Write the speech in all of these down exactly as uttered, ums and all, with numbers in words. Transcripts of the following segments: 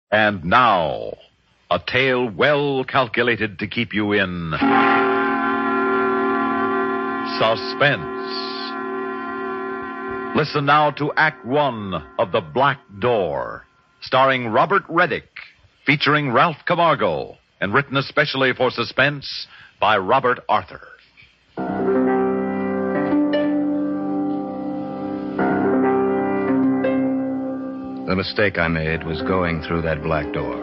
And now, a tale well calculated to keep you in suspense. Listen now to Act One of The Black Door, starring Robert Reddick, featuring Ralph Camargo, and written especially for suspense by Robert Arthur. The mistake I made was going through that black door.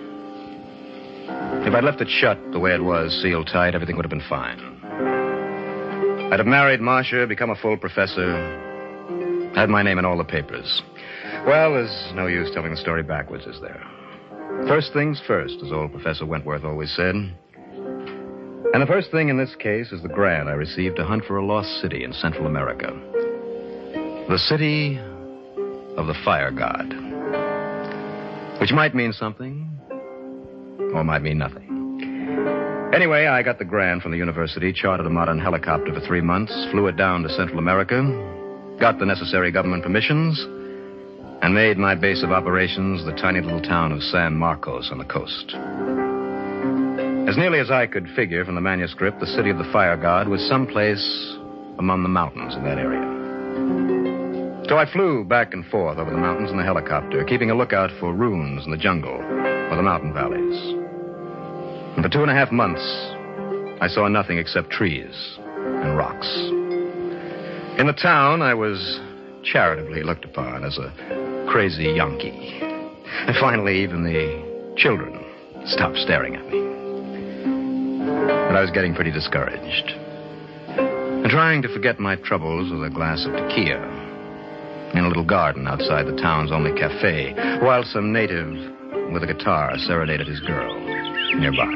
If I'd left it shut the way it was, sealed tight, everything would have been fine. I'd have married Marcia, become a full professor, had my name in all the papers. Well, there's no use telling the story backwards, is there? First things first, as old Professor Wentworth always said. And the first thing in this case is the grant I received to hunt for a lost city in Central America. The city of the Fire God. Which might mean something, or might mean nothing. Anyway, I got the grant from the university, chartered a modern helicopter for three months, flew it down to Central America, got the necessary government permissions, and made my base of operations the tiny little town of San Marcos on the coast. As nearly as I could figure from the manuscript, the city of the Fire God was someplace among the mountains in that area. So I flew back and forth over the mountains in the helicopter, keeping a lookout for ruins in the jungle or the mountain valleys. And for two and a half months, I saw nothing except trees and rocks. In the town, I was charitably looked upon as a crazy Yankee. And finally, even the children stopped staring at me. But I was getting pretty discouraged. And trying to forget my troubles with a glass of tequila in a little garden outside the town's only cafe, while some native with a guitar serenaded his girl nearby.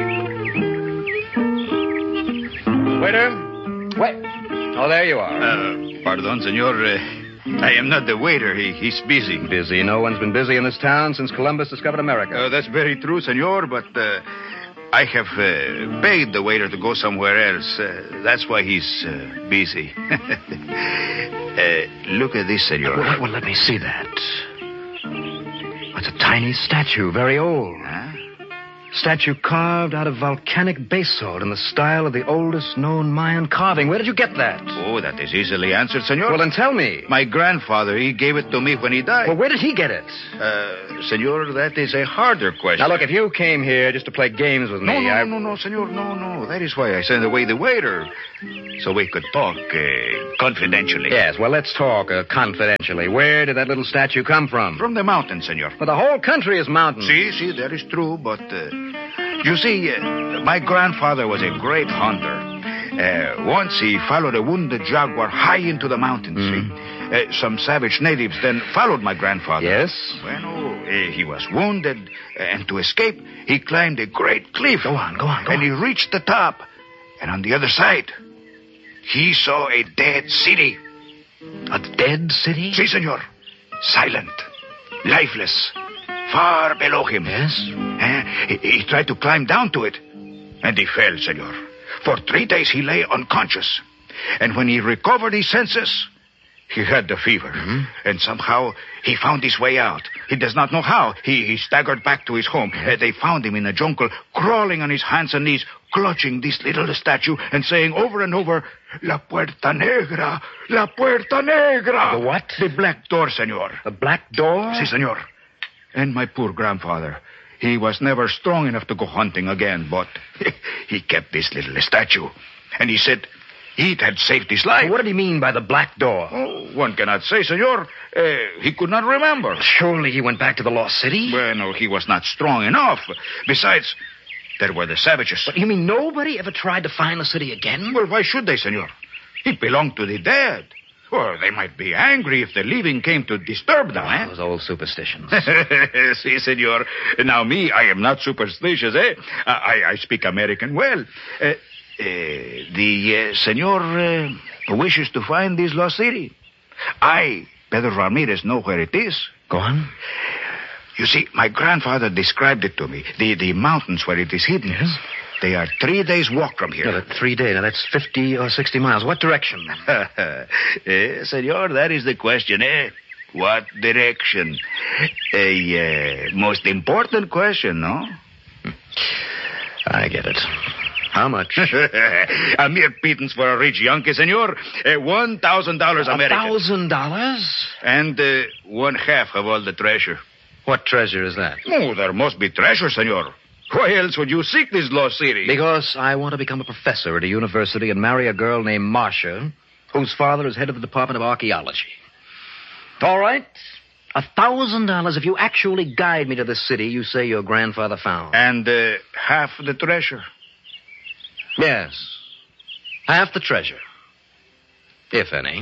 Waiter? Wait. Oh, there you are. Uh, pardon, senor. Uh, I am not the waiter. He, he's busy. Busy? No one's been busy in this town since Columbus discovered America. Uh, that's very true, senor, but uh, I have uh, paid the waiter to go somewhere else. Uh, that's why he's uh, busy. uh, look at this, senor. Well, well, let me see that. It's a tiny statue, very old. Huh? Statue carved out of volcanic basalt in the style of the oldest known Mayan carving. Where did you get that? Oh, that is easily answered, senor. Well, then tell me. My grandfather, he gave it to me when he died. Well, where did he get it? Uh, senor, that is a harder question. Now, look, if you came here just to play games with me, No, no, I... no, no, no, senor, no, no. That is why I sent away the waiter. So we could talk uh, confidentially. Yes, well, let's talk uh, confidentially. Where did that little statue come from? From the mountain, senor. Well, the whole country is mountains. See, see, that is true, but... Uh, you see, uh, my grandfather was a great hunter. Uh, once he followed a wounded jaguar high into the mountains. Mm. See? Uh, some savage natives then followed my grandfather. Yes? Well, uh, he was wounded, and to escape, he climbed a great cliff. Go on, go on, go and on. he reached the top. And on the other side, he saw a dead city. A dead city? Si, senor. Silent. Lifeless. Far below him. Yes? Eh, he, he tried to climb down to it. And he fell, senor. For three days he lay unconscious. And when he recovered his senses, he had the fever. Mm-hmm. And somehow he found his way out. He does not know how. He, he staggered back to his home. Uh, they found him in the jungle, crawling on his hands and knees, clutching this little statue and saying over and over, La Puerta Negra, La Puerta Negra. The what? The black door, senor. The black door? Si, senor. And my poor grandfather, he was never strong enough to go hunting again, but he kept this little statue. And he said it had saved his life. What did he mean by the black door? Oh, one cannot say, senor. Uh, he could not remember. Surely he went back to the lost city? Well, no, he was not strong enough. Besides, there were the savages. But you mean nobody ever tried to find the city again? Well, why should they, senor? It belonged to the dead. Well, they might be angry if the living came to disturb them, eh? Those old superstitions. Si, senor. Now, me, I am not superstitious, eh? I, I speak American well. Uh, uh, the uh, senor uh, wishes to find this lost city. I, Pedro Ramirez, know where it is. Go on. You see, my grandfather described it to me. The, the mountains where it is hidden. Yes? They are three days' walk from here. No, three days. Now, that's fifty or sixty miles. What direction? eh, senor, that is the question, eh? What direction? A uh, most important question, no? I get it. How much? A mere pittance for a rich Yankee, senor. Uh, one thousand dollars American. A thousand dollars? And uh, one half of all the treasure. What treasure is that? Oh, there must be treasure, senor. Why else would you seek this lost city? Because I want to become a professor at a university and marry a girl named Marcia, whose father is head of the Department of Archaeology. All right. A thousand dollars if you actually guide me to the city you say your grandfather found. And uh, half the treasure. Yes. Half the treasure. If any.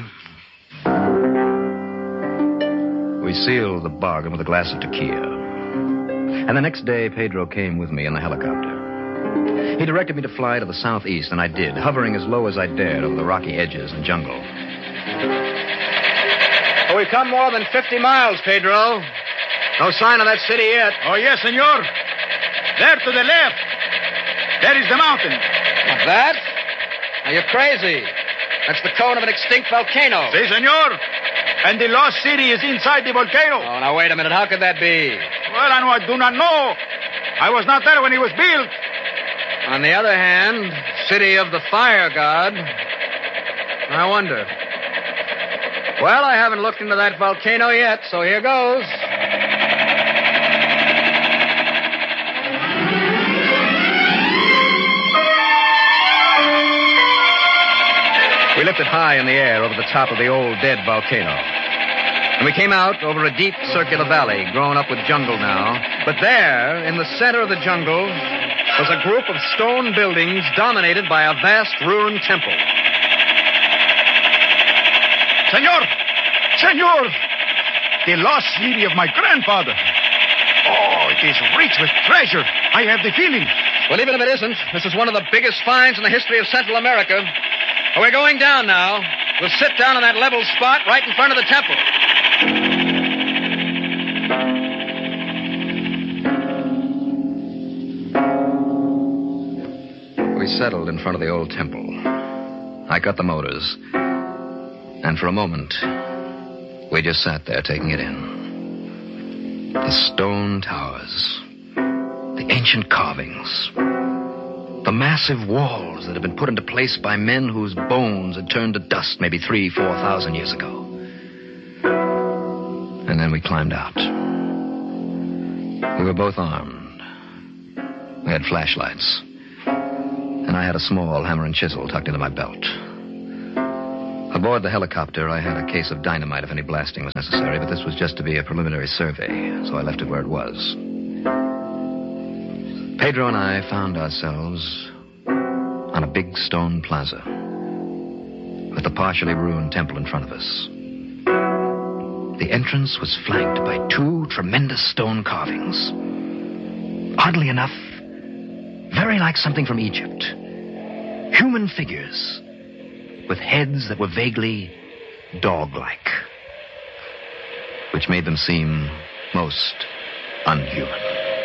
We sealed the bargain with a glass of tequila. And the next day, Pedro came with me in the helicopter. He directed me to fly to the southeast, and I did, hovering as low as I dared over the rocky edges and jungle. Oh, we've come more than fifty miles, Pedro. No sign of that city yet. Oh, yes, senor. There to the left. There is the mountain. Not that? Now, you're crazy. That's the cone of an extinct volcano. Si, senor. And the lost city is inside the volcano. Oh, now, wait a minute. How could that be? Well, I, know, I do not know. I was not there when it was built. On the other hand, city of the fire god. I wonder. Well, I haven't looked into that volcano yet, so here goes. We lifted high in the air over the top of the old dead volcano. And we came out over a deep circular valley grown up with jungle now. But there, in the center of the jungle, was a group of stone buildings dominated by a vast ruined temple. Senor! Senor! The lost city of my grandfather. Oh, it is rich with treasure. I have the feeling. Well, even if it isn't, this is one of the biggest finds in the history of Central America. We're going down now. We'll sit down on that level spot right in front of the temple. We settled in front of the old temple. I cut the motors. And for a moment, we just sat there taking it in. The stone towers, the ancient carvings, the massive walls that had been put into place by men whose bones had turned to dust maybe three, four thousand years ago. And then we climbed out. We were both armed. We had flashlights. And I had a small hammer and chisel tucked into my belt. Aboard the helicopter, I had a case of dynamite if any blasting was necessary, but this was just to be a preliminary survey, so I left it where it was. Pedro and I found ourselves on a big stone plaza with the partially ruined temple in front of us. The entrance was flanked by two tremendous stone carvings. Oddly enough, very like something from Egypt. Human figures with heads that were vaguely dog-like, which made them seem most unhuman.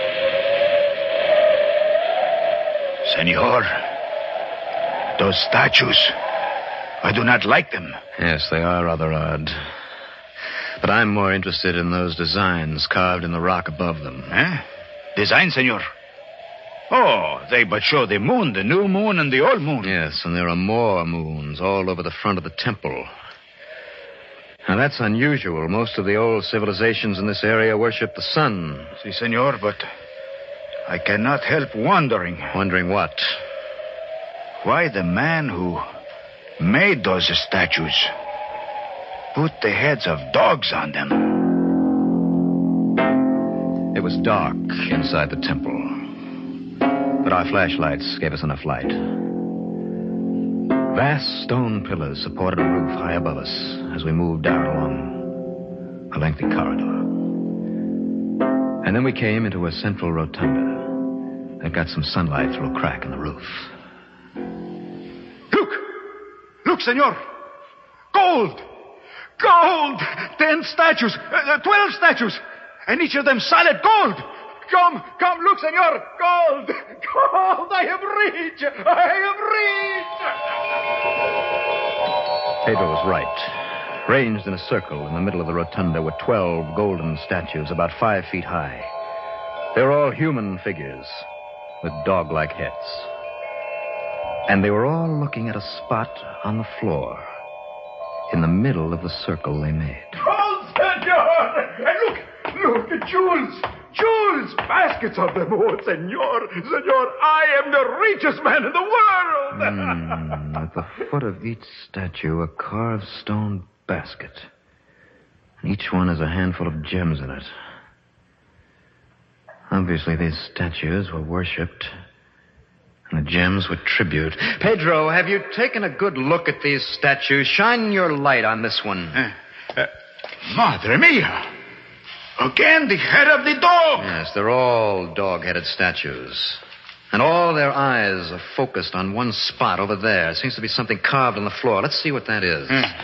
Senor, those statues, I do not like them. Yes, they are rather odd. But I'm more interested in those designs carved in the rock above them. Eh? Design, senor? Oh, they but show the moon, the new moon and the old moon. Yes, and there are more moons all over the front of the temple. Now, that's unusual. Most of the old civilizations in this area worship the sun. Si, senor, but I cannot help wondering. Wondering what? Why the man who made those statues put the heads of dogs on them. It was dark inside the temple, but our flashlights gave us enough light. Vast stone pillars supported a roof high above us as we moved down along a lengthy corridor. And then we came into a central rotunda that got some sunlight through a crack in the roof. Look! Look, senor! Gold! Gold! Ten statues! Uh, twelve statues! And each of them solid gold! Come, come, look, senor! Gold! Gold! I have reached! I have reached! Pedro was right. Ranged in a circle in the middle of the rotunda were twelve golden statues about five feet high. They were all human figures with dog-like heads. And they were all looking at a spot on the floor in the middle of the circle they made. Oh, senor! And look, look, the jewels! Jewels! Baskets of them. Oh, senor, senor, I am the richest man in the world! Mm, at the foot of each statue, a carved stone basket. And each one has a handful of gems in it. Obviously, these statues were worshipped, and the gems were tribute. Pedro, have you taken a good look at these statues? Shine your light on this one. Uh, uh, Madre mia! Again, the head of the dog! Yes, they're all dog-headed statues. And all their eyes are focused on one spot over there. There seems to be something carved on the floor. Let's see what that is. Uh.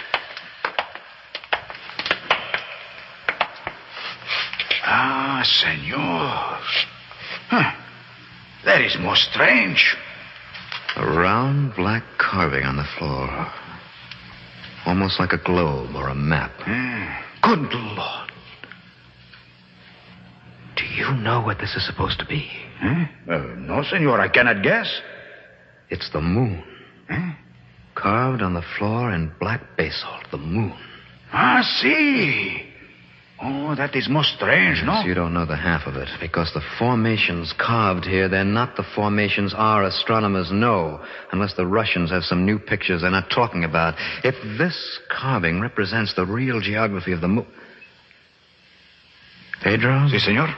Ah, senor. Huh. That is most strange. A round black carving on the floor. Almost like a globe or a map. Mm. Good Lord. Do you know what this is supposed to be? Huh? Uh, no, senor, I cannot guess. It's the moon. Huh? Carved on the floor in black basalt. The moon. Ah, see. Oh, that is most strange, no? Yes, you don't know the half of it, because the formations carved here, they're not the formations our astronomers know, unless the Russians have some new pictures they're not talking about. If this carving represents the real geography of the moon... Pedro? Si, senor.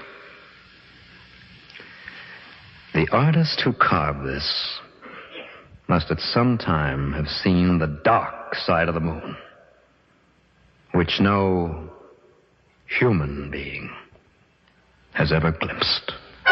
The artist who carved this must at some time have seen the dark side of the moon, which no human being has ever glimpsed.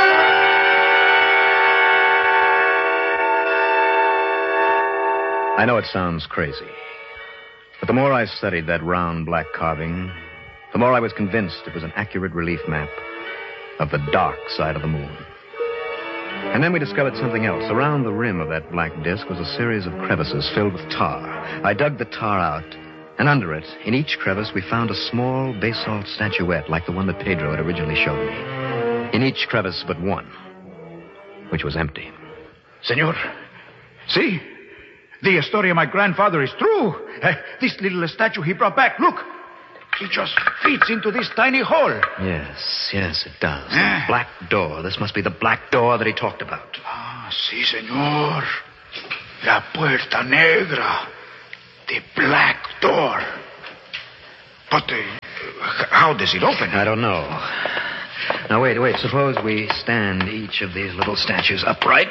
I know it sounds crazy, but the more I studied that round black carving, the more I was convinced it was an accurate relief map of the dark side of the moon. And then we discovered something else. Around the rim of that black disk was a series of crevices filled with tar. I dug the tar out, and under it, in each crevice, we found a small basalt statuette like the one that Pedro had originally showed me. In each crevice but one, which was empty. Senor, see? The story of my grandfather is true. Uh, this little statue he brought back, look. It just fits into this tiny hole. Yes, yes, it does. Eh? The black door. This must be the black door that he talked about. Ah, si, senor. La Puerta Negra. The black door. But uh, how does it open? I don't know. Now, wait, wait. Suppose we stand each of these little statues upright.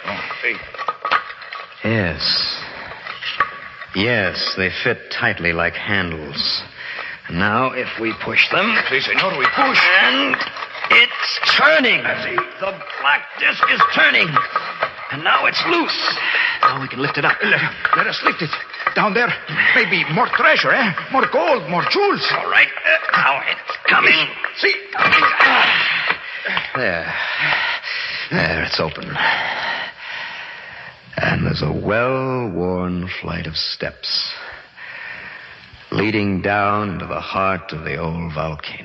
Yes. Yes, they fit tightly like handles. And now, if we push them... Si, senor, we push. And it's turning. The black disc is turning. And now it's loose. Now we can lift it up. Let, let us lift it. Down there, maybe more treasure, eh? More gold, more jewels. All right. Uh, now it's coming. See? There. There, it's open. And there's a well-worn flight of steps leading down into the heart of the old volcano.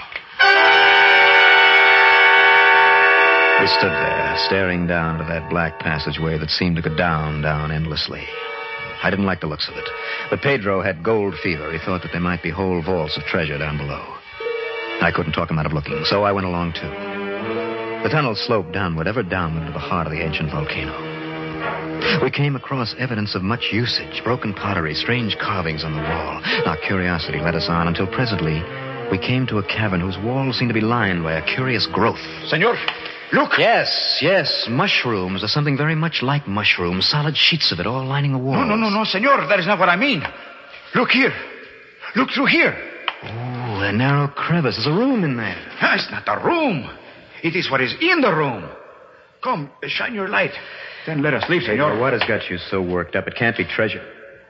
We stood there, staring down to that black passageway that seemed to go down, down endlessly. I didn't like the looks of it. But Pedro had gold fever. He thought that there might be whole vaults of treasure down below. I couldn't talk him out of looking, so I went along, too. The tunnel sloped downward, ever downward to the heart of the ancient volcano. We came across evidence of much usage, broken pottery, strange carvings on the wall. Our curiosity led us on until presently we came to a cavern whose walls seemed to be lined by a curious growth. Senor, look. Yes, yes, mushrooms, or something very much like mushrooms, solid sheets of it all lining the walls. No, no, no, no, senor, that is not what I mean. Look here. Look through here. Oh, a narrow crevice. There's a room in there. Ah, it's not a room. It is what is in the room. Come, shine your light. Then let us leave, senor. Well, what has got you so worked up? It can't be treasure.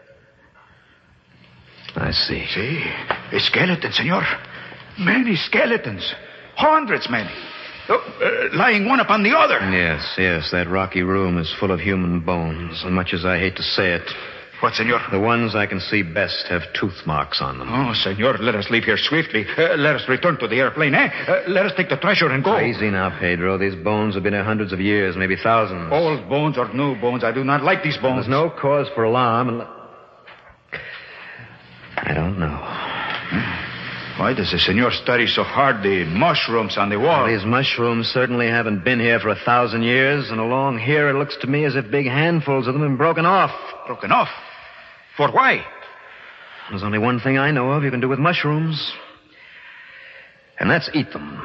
I see. See? A skeleton, senor. Many skeletons. Hundreds many. Oh, uh, lying one upon the other. Yes, yes, that rocky room is full of human bones. And much as I hate to say it, What, senor? The ones I can see best have tooth marks on them. Oh, senor, let us leave here swiftly. Uh, let us return to the airplane, eh? Uh, let us take the treasure and go. Easy now, Pedro. These bones have been here hundreds of years, maybe thousands. Old bones or new bones, I do not like these bones. There's no cause for alarm. And... I don't know. Why does the senor study so hard the mushrooms on the wall? Well, these mushrooms certainly haven't been here for a thousand years, and along here it looks to me as if big handfuls of them have been broken off. Broken off? For why? There's only one thing I know of you can do with mushrooms, and that's eat them.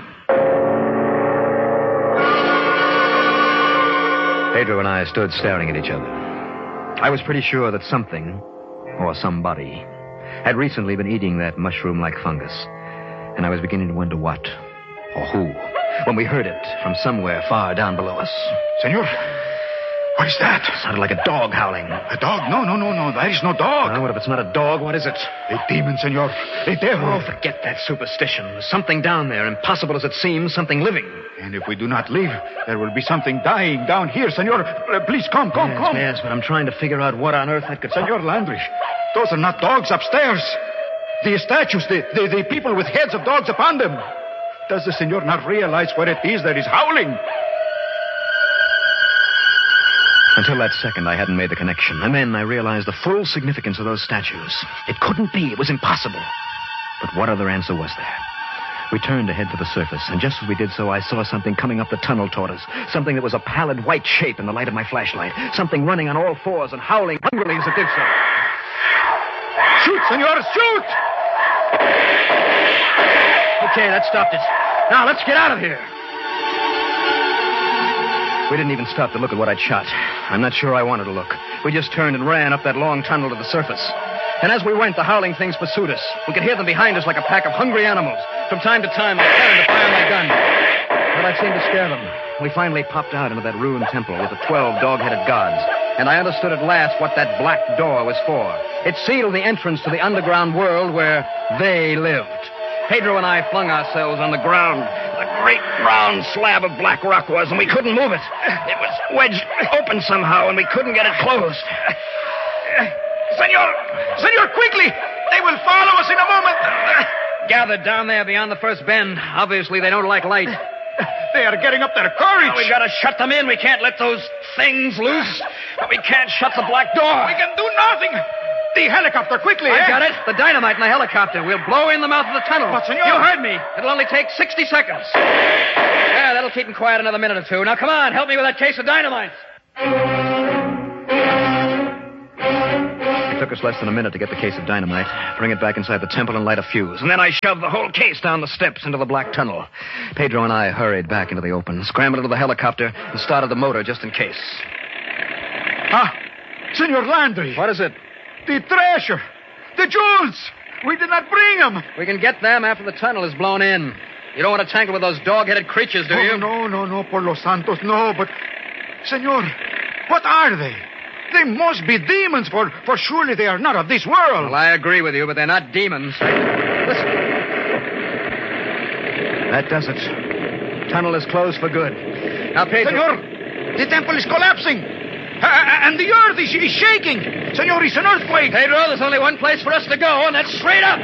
Pedro and I stood staring at each other. I was pretty sure that something, or somebody, had recently been eating that mushroom-like fungus, and I was beginning to wonder what, or who, when we heard it from somewhere far down below us. Senor, what is that? It sounded like a dog howling. A dog? No, no, no, no. That is no dog. Well, what if it's not a dog? What is it? A demon, senor. A devil. Oh, forget that superstition. There's something down there, impossible as it seems, something living. And if we do not leave, there will be something dying down here, senor. Uh, please come, come, yes, come. Yes, but I'm trying to figure out what on earth that could... Senor Landry, those are not dogs upstairs. The statues, the, the, the people with heads of dogs upon them. Does the senor not realize what it is that is howling? Until that second, I hadn't made the connection. And then I realized the full significance of those statues. It couldn't be. It was impossible. But what other answer was there? We turned to head for the surface, and just as we did so, I saw something coming up the tunnel toward us. Something that was a pallid white shape in the light of my flashlight. Something running on all fours and howling hungrily as it did so. Shoot, senor, shoot! Okay, that stopped it. Now, let's get out of here. We didn't even stop to look at what I'd shot. I'm not sure I wanted to look. We just turned and ran up that long tunnel to the surface. And as we went, the howling things pursued us. We could hear them behind us like a pack of hungry animals. From time to time, I turned to fire my gun. But that seemed to scare them. We finally popped out into that ruined temple with the twelve dog-headed gods. And I understood at last what that black door was for. It sealed the entrance to the underground world where they lived. Pedro and I flung ourselves on the ground. The great round slab of black rock was, and we couldn't move it. It was wedged open somehow, and we couldn't get it closed. Senor! Senor, quickly! They will follow us in a moment. Gathered down there beyond the first bend. Obviously, they don't like light. They are getting up their courage. Now, we gotta shut them in. We can't let those things loose. We can't shut the black door. We can do nothing. The helicopter, quickly. I eh? got it. The dynamite in the helicopter. We'll blow in the mouth of the tunnel. But, senor... You heard me. It'll only take sixty seconds. Yeah, that'll keep them quiet another minute or two. Now, come on. Help me with that case of dynamite. It took us less than a minute to get the case of dynamite, bring it back inside the temple, and light a fuse. And then I shoved the whole case down the steps into the black tunnel. Pedro and I hurried back into the open, scrambled into the helicopter, and started the motor just in case. Ah, Senor Landry. What is it? The treasure. The jewels. We did not bring them. We can get them after the tunnel is blown in. You don't want to tangle with those dog-headed creatures, do oh, you? No, no, no, por los santos, no. But, Senor, what are they? They must be demons, for, for surely they are not of this world. Well, I agree with you, but they're not demons. Listen. That does it. Tunnel is closed for good. Now, Pedro... Senor, the temple is collapsing. Uh, and the earth is, is shaking. Senor, it's an earthquake. Pedro, there's only one place for us to go, and that's straight up.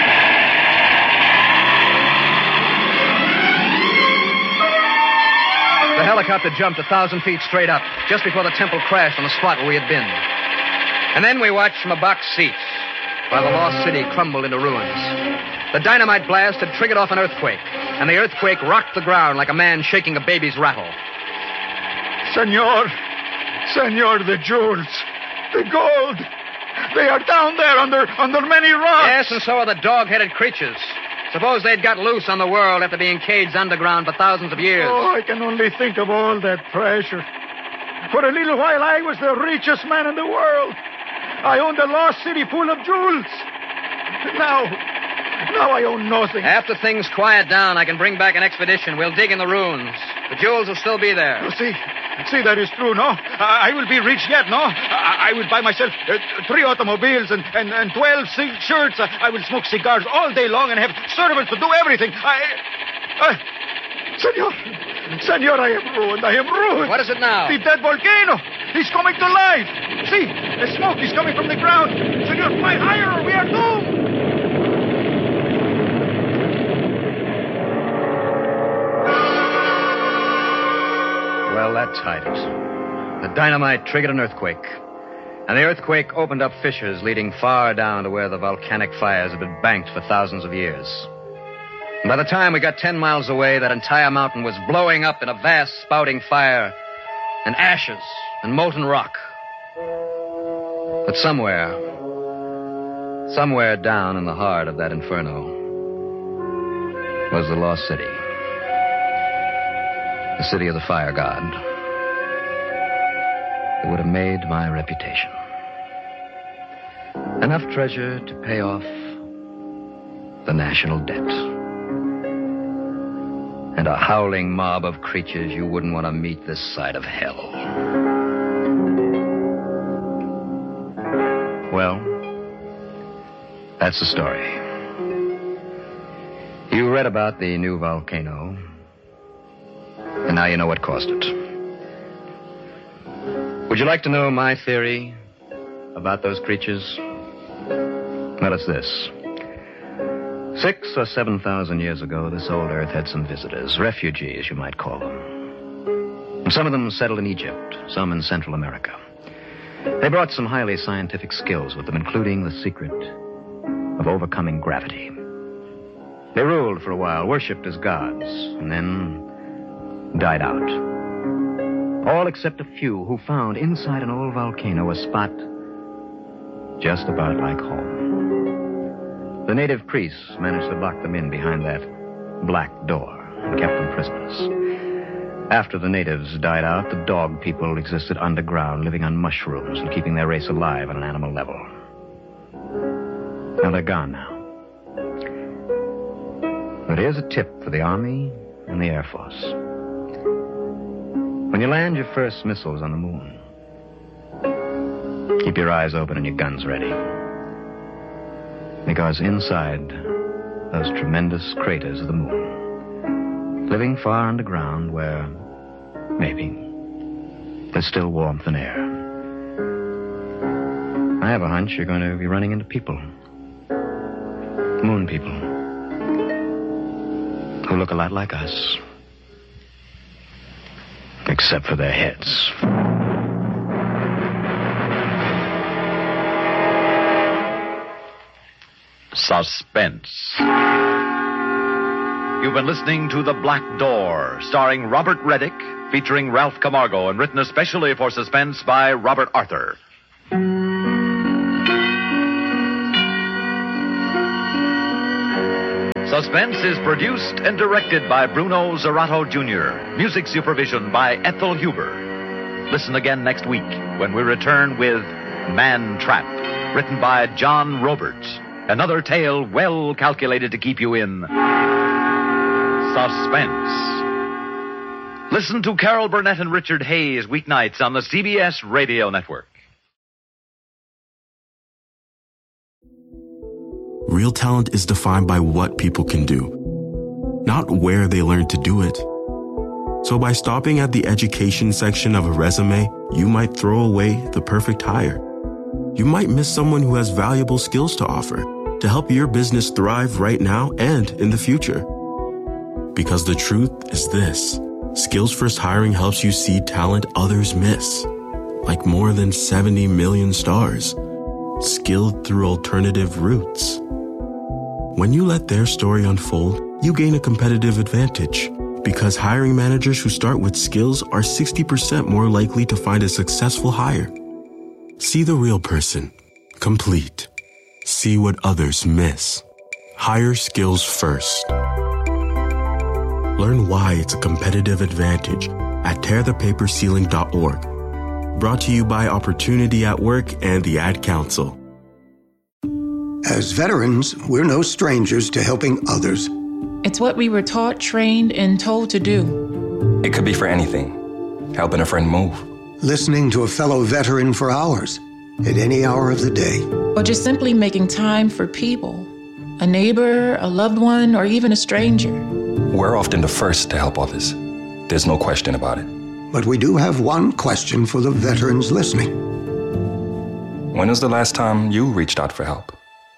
The helicopter jumped a thousand feet straight up, just before the temple crashed on the spot where we had been. And then we watched from a box seat while the lost city crumbled into ruins. The dynamite blast had triggered off an earthquake, and the earthquake rocked the ground like a man shaking a baby's rattle. Senor, Senor, the jewels, the gold, they are down there under, under many rocks. Yes, and so are the dog-headed creatures. Suppose they'd got loose on the world after being caged underground for thousands of years. Oh, I can only think of all that treasure. For a little while, I was the richest man in the world. I owned a lost city full of jewels. Now, now I own nothing. After things quiet down, I can bring back an expedition. We'll dig in the ruins. The jewels will still be there. You see, see, that is true, no? I, I will be rich yet, no? I, I will buy myself uh, three automobiles and, and, and twelve silk shirts. I, I will smoke cigars all day long and have servants to do everything. I... I Senor, Senor, I am ruined. I am ruined. What is it now? The dead volcano. He's coming to life. See, The smoke is coming from the ground. Senor, fly higher or we are doomed. Well, that tied it. The dynamite triggered an earthquake. And the earthquake opened up fissures leading far down to where the volcanic fires had been banked for thousands of years. And by the time we got ten miles away, that entire mountain was blowing up in a vast spouting fire and ashes and molten rock. But somewhere, somewhere down in the heart of that inferno was the lost city. The city of the fire god. It would have made my reputation. Enough treasure to pay off the national debt. And a howling mob of creatures you wouldn't want to meet this side of hell. Well, that's the story. You read about the new volcano, and now you know what caused it. Would you like to know my theory about those creatures? Well, it's this. Six or seven thousand years ago, this old earth had some visitors, refugees, you might call them. And some of them settled in Egypt, some in Central America. They brought some highly scientific skills with them, including the secret of overcoming gravity. They ruled for a while, worshipped as gods, and then died out. All except a few who found inside an old volcano a spot just about like home. The native priests managed to lock them in behind that black door and kept them prisoners. After the natives died out, the dog people existed underground, living on mushrooms and keeping their race alive on an animal level. Now they're gone now. But here's a tip for the Army and the Air Force. When you land your first missiles on the moon, keep your eyes open and your guns ready. Because inside those tremendous craters of the moon, living far underground where, maybe, there's still warmth and air, I have a hunch you're going to be running into people. Moon people. Who look a lot like us. Except for their heads. Suspense. You've been listening to The Black Door, starring Robert Reddick, featuring Ralph Camargo, and written especially for Suspense by Robert Arthur. Suspense is produced and directed by Bruno Zerato Junior Music supervision by Ethel Huber. Listen again next week when we return with Man Trap, written by John Roberts. Another tale well calculated to keep you in suspense. Listen to Carol Burnett and Richard Hayes weeknights on the C B S Radio Network. Real talent is defined by what people can do, not where they learn to do it. So by stopping at the education section of a resume, you might throw away the perfect hire. You might miss someone who has valuable skills to offer to help your business thrive right now and in the future. Because the truth is this: Skills First Hiring helps you see talent others miss, like more than seventy million stars, skilled through alternative routes. When you let their story unfold, you gain a competitive advantage, because hiring managers who start with skills are sixty percent more likely to find a successful hire. See the real person, complete. See what others miss. Hire skills first. Learn why it's a competitive advantage at tear the paper ceiling dot org. Brought to you by Opportunity at Work and the Ad Council. As veterans, we're no strangers to helping others. It's what we were taught, trained, and told to do. It could be for anything. Helping a friend move. Listening to a fellow veteran for hours, at any hour of the day. Or just simply making time for people. A neighbor, a loved one, or even a stranger. We're often the first to help others. There's no question about it. But we do have one question for the veterans listening. When was the last time you reached out for help?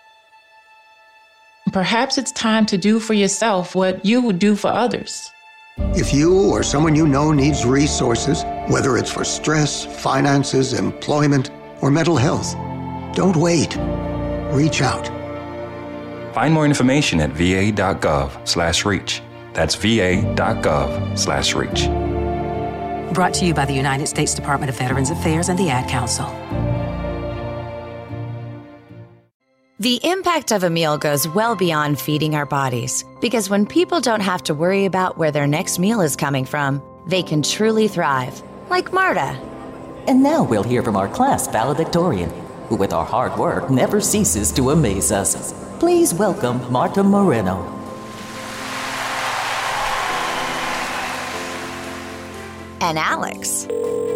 Perhaps it's time to do for yourself what you would do for others. If you or someone you know needs resources, whether it's for stress, finances, employment, or mental health, don't wait. Reach out. Find more information at va.gov slash reach. That's va.gov slash reach. Brought to you by the United States Department of Veterans Affairs and the Ad Council. The impact of a meal goes well beyond feeding our bodies, because when people don't have to worry about where their next meal is coming from, they can truly thrive, like Marta. And now we'll hear from our class valedictorian, who with our hard work never ceases to amaze us. Please welcome Marta Moreno. And Alex.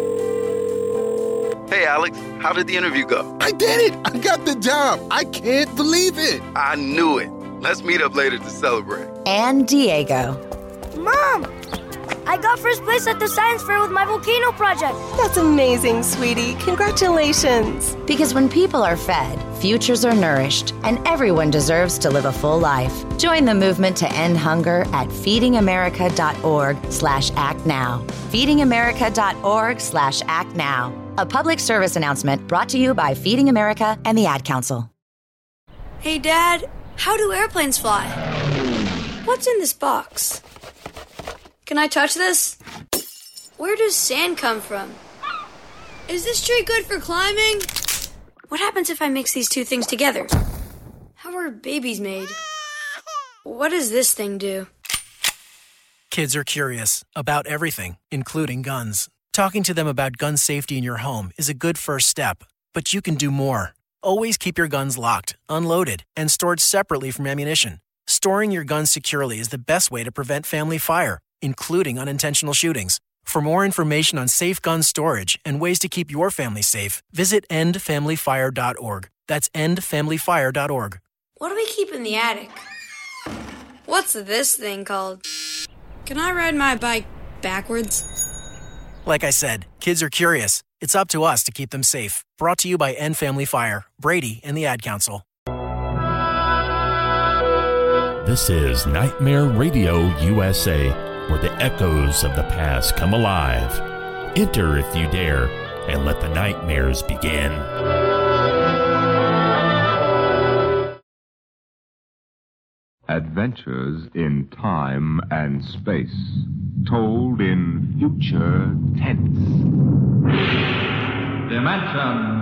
Hey, Alex, how did the interview go? I did it! I got the job! I can't believe it! I knew it. Let's meet up later to celebrate. And Diego. Mom! I got first place at the science fair with my volcano project. That's amazing, sweetie. Congratulations. Because when people are fed, futures are nourished, and everyone deserves to live a full life. Join the movement to end hunger at feedingamerica.org slash act now. feedingamerica.org slash act now. A public service announcement brought to you by Feeding America and the Ad Council. Hey, Dad, how do airplanes fly? What's in this box? Can I touch this? Where does sand come from? Is this tree good for climbing? What happens if I mix these two things together? How are babies made? What does this thing do? Kids are curious about everything, including guns. Talking to them about gun safety in your home is a good first step, but you can do more. Always keep your guns locked, unloaded, and stored separately from ammunition. Storing your guns securely is the best way to prevent family fire, including unintentional shootings. For more information on safe gun storage and ways to keep your family safe, visit end family fire dot org. That's end family fire dot org. What do we keep in the attic? What's this thing called? Can I ride my bike backwards? Like I said, kids are curious. It's up to us to keep them safe. Brought to you by End Family Fire, Brady, and the Ad Council. This is Nightmare Radio U S A, where the echoes of the past come alive. Enter if you dare, and let the nightmares begin. Adventures in time and space, told in future tense. Dimension